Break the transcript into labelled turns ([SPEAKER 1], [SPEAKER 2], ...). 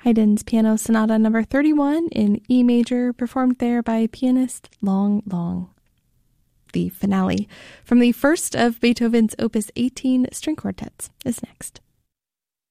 [SPEAKER 1] Haydn's Piano Sonata number 31 in E major, performed there by pianist Long Long. The finale from the first of Beethoven's Opus 18 string quartets is next.